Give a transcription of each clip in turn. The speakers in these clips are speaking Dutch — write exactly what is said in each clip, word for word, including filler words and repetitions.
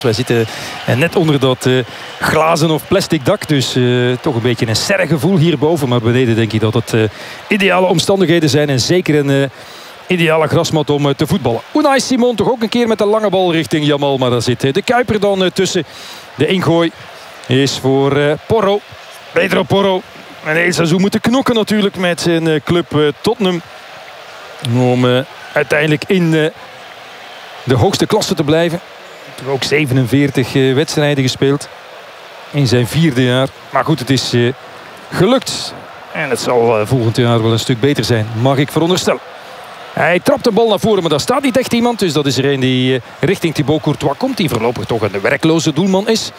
Wij zitten net onder dat uh, glazen of plastic dak. Dus uh, toch een beetje een serregevoel hierboven. Maar beneden denk ik dat het uh, ideale omstandigheden zijn. En zeker een uh, ideale grasmat om uh, te voetballen. Unai Simon toch ook een keer met een lange bal richting Jamal. Maar daar zit uh, de Kuiper dan uh, tussen. De ingooi is voor uh, Porro. Pedro Porro. En heel seizoen moeten knokken natuurlijk met zijn uh, club uh, Tottenham. Om uh, uiteindelijk in uh, de hoogste klasse te blijven. Ook zevenenveertig uh, wedstrijden gespeeld in zijn vierde jaar. Maar goed, het is uh, gelukt. En het zal uh, volgend jaar wel een stuk beter zijn, mag ik veronderstellen. Hij trapt de bal naar voren, maar daar staat niet echt iemand. Dus dat is er een die uh, richting Thibaut Courtois komt. Die voorlopig toch een werkloze doelman is.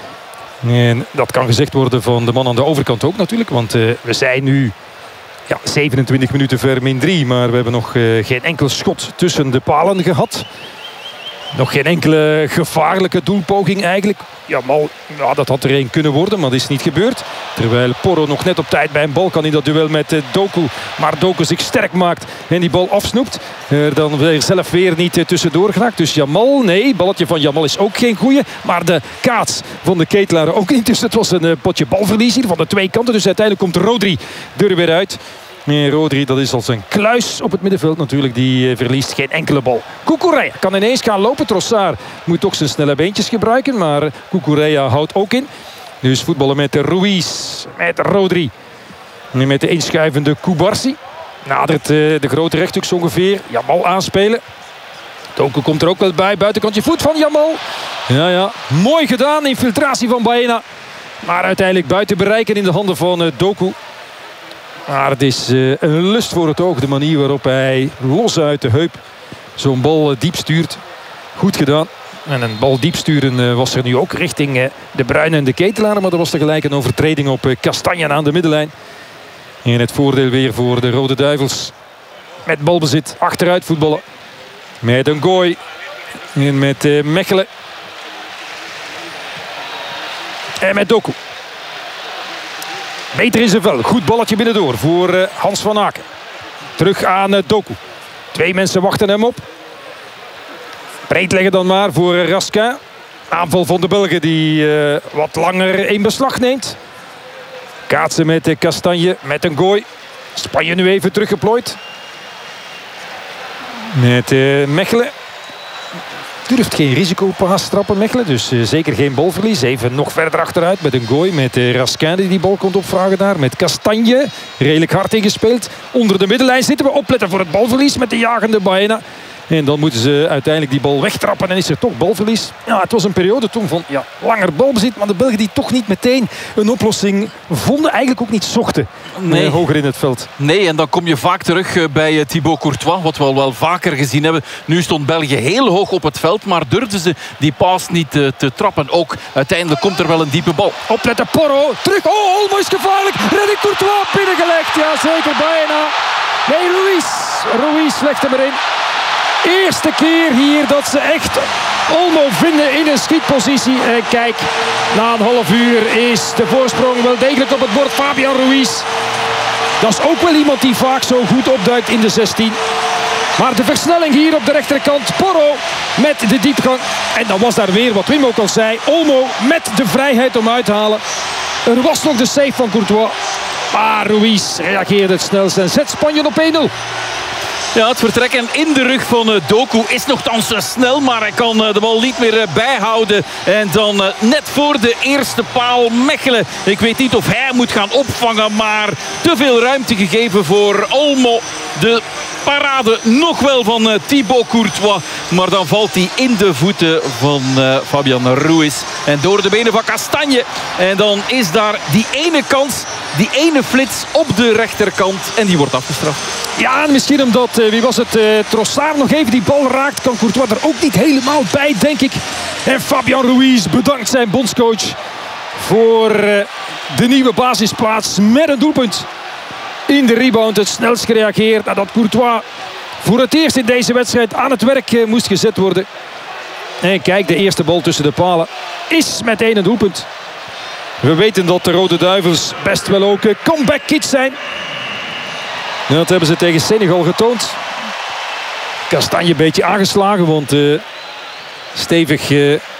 En dat kan gezegd worden van de man aan de overkant ook natuurlijk. Want uh, we zijn nu ja, zevenentwintig minuten ver min drie. Maar we hebben nog uh, geen enkel schot tussen de palen gehad. Nog geen enkele gevaarlijke doelpoging eigenlijk. Jamal, ja, dat had er één kunnen worden, maar dat is niet gebeurd. Terwijl Porro nog net op tijd bij een bal kan in dat duel met uh, Doku. Maar Doku zich sterk maakt en die bal afsnoept. Er dan weer zelf weer niet uh, tussendoor geraakt. Dus Jamal, nee, balletje van Jamal is ook geen goeie. Maar de kaats van de Ketelaar ook niet. Dus het was een uh, potje balverlies hier van de twee kanten. Dus uiteindelijk komt Rodri er weer uit. Nee, Rodri, dat is als een kluis op het middenveld natuurlijk. Die uh, verliest geen enkele bal. Cucurella kan ineens gaan lopen. Trossard moet toch zijn snelle beentjes gebruiken. Maar Cucurella houdt ook in. Dus voetballen met de Ruiz. Met Rodri. Nu met de inschuivende Kubarsi. Nadert uh, de grote rechthoek zo ongeveer. Jamal aanspelen. Doku komt er ook wel bij. Buitenkantje voet van Jamal. Ja, ja. Mooi gedaan. Infiltratie van Baena. Maar uiteindelijk buiten bereiken in de handen van uh, Doku. Maar het is uh, een lust voor het oog. De manier waarop hij los uit de heup zo'n bal uh, diep stuurt. Goed gedaan. En een bal diep sturen uh, was er nu ook richting uh, de Bruyne en de Ketelaar. Maar er was tegelijk een overtreding op uh, Kastanje aan de middenlijn. En het voordeel weer voor de Rode Duivels. Met balbezit achteruit voetballen. Met een gooi. En met uh, Mechelen. En met Doku. Beter in zijn vel. Goed balletje binnendoor voor uh, Hans van Aken. Terug aan uh, Doku. Twee mensen wachten hem op. Breed leggen dan maar voor uh, Raskin. Aanval van de Belgen die uh, wat langer in beslag neemt. Kaatsen met uh, Kastanje. Met een gooi. Spanje nu even teruggeplooid. Met uh, Mechelen. Durft geen risicopaas trappen Mechelen. Dus uh, zeker geen balverlies. Even nog verder achteruit met een gooi. Met uh, Raskin die die bal komt opvragen daar. Met Kastanje. Redelijk hard ingespeeld. Onder de middenlijn zitten we. Opletten voor het balverlies met de jagende Baena. En dan moeten ze uiteindelijk die bal wegtrappen. En is er toch balverlies. Ja, het was een periode toen van ja, langer balbezit. Maar de Belgen die toch niet meteen een oplossing vonden. Eigenlijk ook niet zochten. Nee. Uh, hoger in het veld. Nee, en dan kom je vaak terug uh, bij uh, Thibaut Courtois. Wat we al wel vaker gezien hebben. Nu stond België heel hoog op het veld. Maar durfden ze die paas niet uh, te trappen. Ook uiteindelijk komt er wel een diepe bal. Opletten, Porro. Terug. Oh, Olmo is gevaarlijk. Redding Courtois binnengelegd. Ja, zeker bijna. Nee, Ruiz. Ruiz legt hem erin. Eerste keer hier dat ze echt Olmo vinden in een schietpositie. En kijk, na een half uur is de voorsprong wel degelijk op het bord. Fabian Ruiz. Dat is ook wel iemand die vaak zo goed opduikt in de zestien. Maar de versnelling hier op de rechterkant. Porro met de diepgang. En dan was daar weer, wat Wim ook al zei, Olmo met de vrijheid om uit te halen. Er was nog de save van Courtois. Maar Ruiz reageerde het snelst en zet Spanje op één nul. Ja, het vertrekken in de rug van uh, Doku is nogthans uh, snel. Maar hij kan uh, de bal niet meer uh, bijhouden. En dan uh, net voor de eerste paal Mechelen. Ik weet niet of hij moet gaan opvangen. Maar te veel ruimte gegeven voor Olmo. De parade nog wel van uh, Thibaut Courtois. Maar dan valt hij in de voeten van uh, Fabian Ruiz. En door de benen van Kastanje. En dan is daar die ene kans. Die ene flits op de rechterkant. En die wordt afgestraft. Ja, en misschien omdat, uh, wie was het, uh, Trossard nog even die bal raakt. Kan Courtois er ook niet helemaal bij, denk ik. En Fabian Ruiz bedankt zijn bondscoach voor uh, de nieuwe basisplaats met een doelpunt. In de rebound het snelst gereageerd nadat Courtois voor het eerst in deze wedstrijd aan het werk uh, moest gezet worden. En kijk, de eerste bal tussen de palen is meteen een doelpunt. We weten dat de Rode Duivels best wel ook uh, comeback kids zijn. En dat hebben ze tegen Senegal getoond. Kastanje een beetje aangeslagen, want uh, stevig uh,